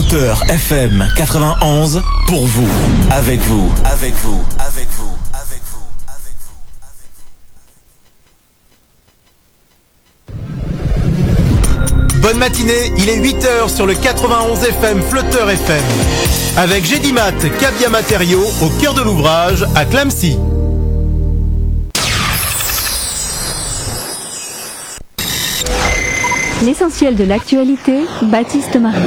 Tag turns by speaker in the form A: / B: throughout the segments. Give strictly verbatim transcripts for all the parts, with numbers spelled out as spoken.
A: Flotteur F M quatre-vingt-onze, pour vous, avec vous, avec vous, avec vous, avec vous, avec vous.
B: Bonne matinée, il est huit heures sur le quatre-vingt-onze F M Flotteur F M. Avec Gédimat, Cabia Matériaux, au cœur de l'ouvrage, à Clamecy.
C: L'essentiel de l'actualité, Baptiste Marie.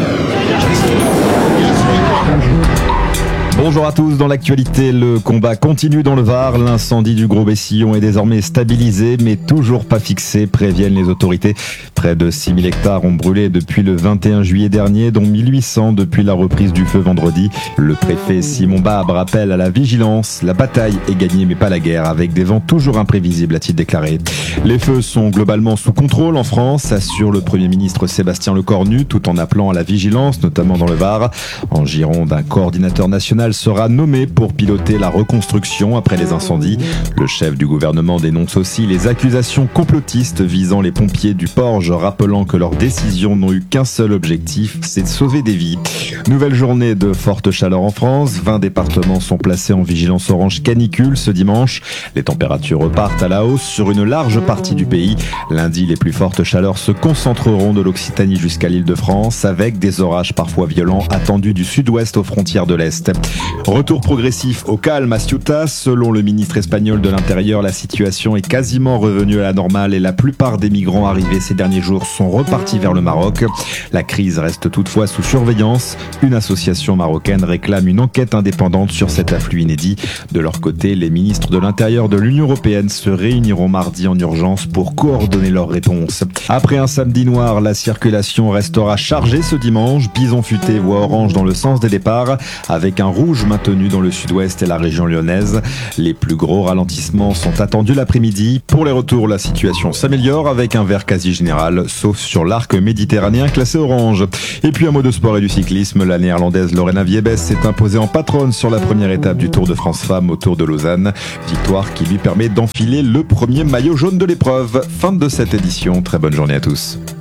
D: Bonjour à tous, dans l'actualité, le combat continue dans le Var. L'incendie du Gros Bessillon est désormais stabilisé, mais toujours pas fixé, préviennent les autorités. Près de six mille hectares ont brûlé depuis le vingt et un juillet dernier, dont mille huit cents depuis la reprise du feu vendredi. Le préfet Simon Babre appelle à la vigilance. La bataille est gagnée, mais pas la guerre, avec des vents toujours imprévisibles, a-t-il déclaré. Les feux sont globalement sous contrôle en France, assure le Premier ministre Sébastien Lecornu, tout en appelant à la vigilance, notamment dans le Var. En Gironde, un coordinateur national sera nommé pour piloter la reconstruction après les incendies. Le chef du gouvernement dénonce aussi les accusations complotistes visant les pompiers du Porge, rappelant que leurs décisions n'ont eu qu'un seul objectif, c'est de sauver des vies. Nouvelle journée de forte chaleur en France, vingt départements sont placés en vigilance orange canicule ce dimanche. Les températures repartent à la hausse sur une large partie du pays. Lundi, les plus fortes chaleurs se concentreront de l'Occitanie jusqu'à l'Île-de-France, avec des orages parfois violents attendus du sud-ouest aux frontières de l'Est. Retour progressif au calme à Ceuta. Selon le ministre espagnol de l'Intérieur, la situation est quasiment revenue à la normale et la plupart des migrants arrivés ces derniers jours sont repartis vers le Maroc. La crise reste toutefois sous surveillance. Une association marocaine réclame une enquête indépendante sur cet afflux inédit. De leur côté, les ministres de l'Intérieur de l'Union européenne se réuniront mardi en urgence pour coordonner leurs réponses. Après un samedi noir, la circulation restera chargée ce dimanche. Bison futé voie orange dans le sens des départs, avec un rouge maintenu dans le sud-ouest et la région lyonnaise. Les plus gros ralentissements sont attendus l'après-midi. Pour les retours, la situation s'améliore avec un vert quasi général, sauf sur l'arc méditerranéen classé orange. Et puis un mot de sport et du cyclisme, la néerlandaise Lorena Wiebes s'est imposée en patronne sur la première étape du Tour de France Femmes au Tour de Lausanne. Victoire qui lui permet d'enfiler le premier maillot jaune de l'épreuve. Fin de cette édition, très bonne journée à tous.